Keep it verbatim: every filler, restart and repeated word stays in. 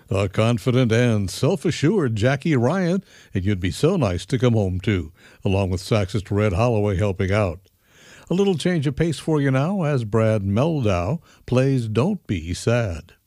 The confident and self-assured Jackie Ryan, and You'd Be So Nice to Come Home To, along with saxist Red Holloway helping out. A little change of pace for you now as Brad Meldau plays Don't Be Sad.